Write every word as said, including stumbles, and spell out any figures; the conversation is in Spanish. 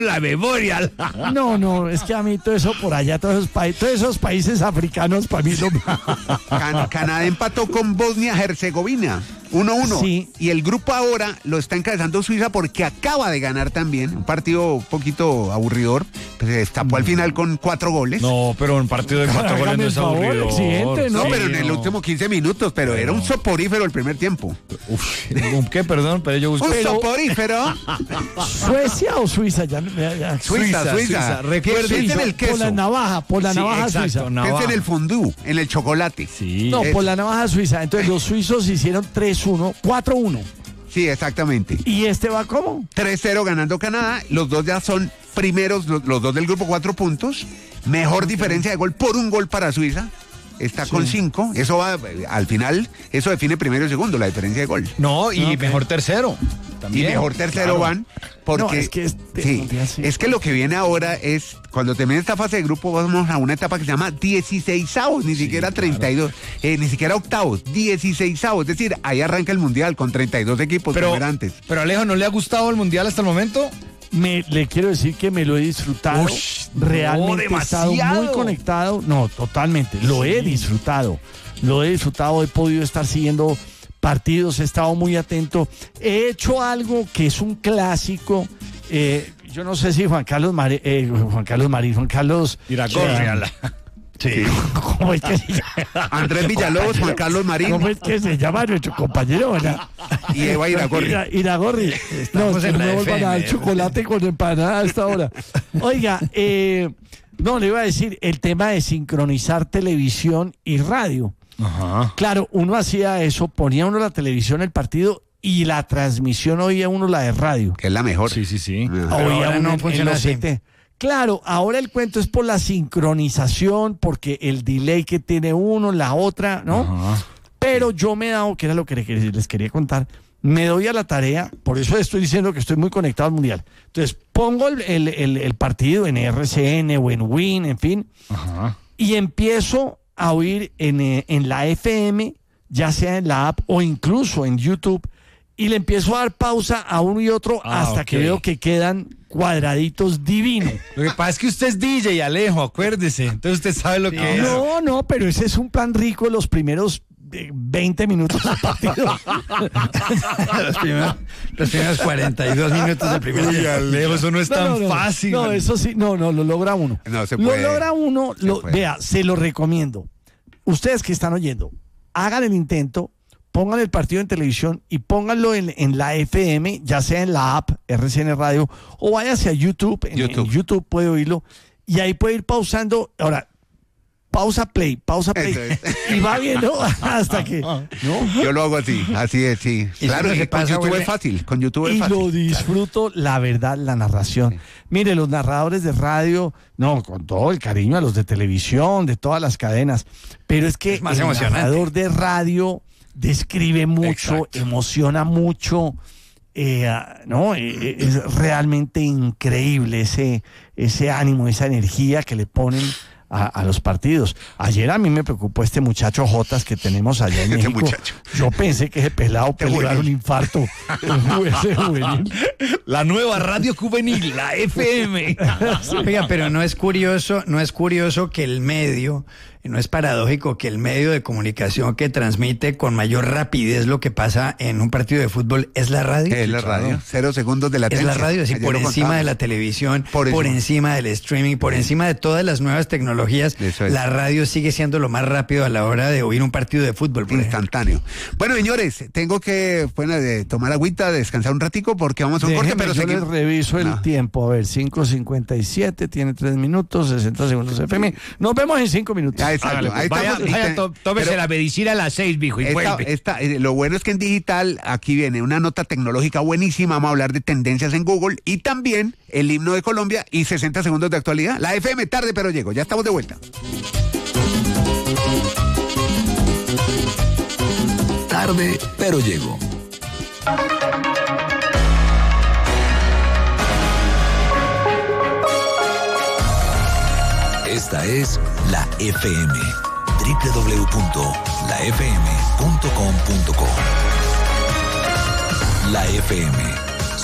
la memoria. No, no, es que a mí todo eso por allá, todos esos, pa- todos esos países africanos, para mí no. Can- Canadá empató con Bosnia-Herzegovina, uno uno. Sí. Y el grupo ahora lo está encabezando Suiza porque acaba de ganar también. Un partido un poquito aburridor. Pues se destapó al final con cuatro goles. No, pero un partido de cuatro goles no es Hágame el favor, aburrido. exigente, No, Sí, pero en el no. último quince minutos, pero era un soporífero el primer tiempo. Uf, ¿un qué? Perdón, pero yo busco. Un Pero- soporífero. ¿Suecia o Suiza? Ya, ya, ya. Suiza, Suiza. Suiza. Recuerden- Piensa en el Por la queso. navaja, por la Sí, navaja exacto, suiza. no. Piensa en el fondue, en el chocolate. Sí. No, es- por la navaja suiza. Entonces los suizos hicieron tres uno, cuatro uno. Sí, exactamente. ¿Y este va cómo? tres cero ganando Canadá. Los dos ya son primeros, los, los dos del grupo, cuatro puntos. Mejor diferencia de gol por un gol para Suiza. Está Sí. con cinco. Eso va, al final, eso define primero y segundo, la diferencia de gol. No, y Ok. mejor tercero. Y También. mejor tercero Claro. van, porque No, es que este sí, mundial sí. es que lo que viene ahora es, cuando termine esta fase de grupo, vamos a una etapa que se llama dieciseisavos, ni siquiera treinta y dos, eh, ni siquiera octavos, dieciseisavos, es decir, ahí arranca el mundial con treinta y dos equipos Pero, antes. pero Alejo, ¿no le ha gustado el mundial hasta el momento? Me, le quiero decir que me lo he disfrutado. Uy, Realmente no, he estado demasiado. muy conectado. No, totalmente. Lo he disfrutado. Lo he disfrutado. He podido estar siguiendo partidos. He estado muy atento. He hecho algo que es un clásico. Eh, yo no sé si Juan Carlos Marín, eh, Juan Carlos Marín, Juan Carlos Iragorri. Sí. ¿Cómo es que se llama? Andrés Villalobos, Juan Carlos Marín ¿Cómo es que se llama nuestro compañero, verdad? y Eva Iragorri. Ira- Iragorri. No, Estamos es que en no la me vuelvan F M, a dar ¿eh? chocolate con empanada a esta hora. Oiga, eh, no, le iba a decir el tema de sincronizar televisión y radio. Ajá. Claro, uno hacía eso, ponía uno la televisión, el partido, y la transmisión oía uno la de radio. Que es la mejor. Sí, sí, sí. Ah. Oía ahora uno no en- en funciona los así. C T. Claro, ahora el cuento es por la sincronización, porque el delay que tiene uno, la otra, ¿no? Ajá. Pero yo me he dado, que era lo que les les quería contar, me doy a la tarea, por eso estoy diciendo que estoy muy conectado al mundial. Entonces, pongo el, el- el- el partido en R C N o en Win, en fin, Ajá. y empiezo a oír en, eh, en la F M, ya sea en la app o incluso en YouTube, y le empiezo a dar pausa a uno y otro Ah, hasta ok. que veo que quedan cuadraditos divinos. Lo que pasa es que usted es D J, Alejo, acuérdese. Entonces usted sabe lo que es. No, no, pero ese es un plan rico en los primeros eh, veinte minutos del partido. los, primeros, los primeros cuarenta y dos minutos del primer Uy, tiempo. Alejo, eso no es tan No, no, fácil. No, man. eso sí, no, no, lo logra uno. No se lo puede. logra uno, Se lo, puede. vea, se lo recomiendo. Ustedes que están oyendo, hagan el intento, pongan el partido en televisión y pónganlo en, en la F M, ya sea en la app R C N Radio, o váyase a YouTube, en YouTube. en YouTube puede oírlo, y ahí puede ir pausando. Ahora, pausa play, pausa play, Eso es. y va viendo hasta que, ¿no? Yo lo hago así, así es, sí. Y Claro, si no y se con pasa, YouTube vuelve- es fácil, con YouTube es Y fácil. lo disfruto, la verdad, la narración. Mire, los narradores de radio, no, con todo el cariño a los de televisión, de todas las cadenas, pero es que Es más el emocionante. narrador de radio describe mucho, Exacto. emociona mucho, eh, ah, ¿no? Eh, es realmente increíble ese, ese ánimo, esa energía que le ponen a, a los partidos. Ayer a mí me preocupó este muchacho Jotas que tenemos allá en Este México. muchacho. Yo pensé que ese pelado Este puede dar un juvenil. infarto. Ese juvenil. La nueva radio juvenil, la F M. Oiga, pero no es curioso, no es curioso que el medio, no es paradójico que el medio de comunicación que transmite con mayor rapidez lo que pasa en un partido de fútbol es la radio. Es la radio, cero segundos de Es latencia. la radio, así Ayer por lo encima de contábamos. la televisión, Por por, encima. encima del streaming, por encima de todas las nuevas tecnologías, Eso es. la radio sigue siendo lo más rápido a la hora de oír un partido de fútbol, por ejemplo. Instantáneo. Bueno, señores, tengo que bueno, de tomar agüita, descansar un ratico porque vamos a un corte, Déjeme, pero yo les seguimos. reviso el No. tiempo. A ver, cinco cincuenta y siete, tiene tres minutos, sesenta segundos F M. Nos vemos en cinco minutos. Ah, exacto. Hágale, pues. Ahí Vaya, estamos. vaya, Y te- tó- tómese pero la medicina a las seis, mijo, y esta- vuelve. esta- eh, lo bueno es que en digital, aquí viene una nota tecnológica buenísima. Vamos a hablar de tendencias en Google y también el himno de Colombia y sesenta segundos de actualidad. La F M, tarde, pero llego. Ya estamos de vuelta. Tarde, pero llego. Esta es la F M. doble u doble u doble u punto la f m punto com punto co. La F M.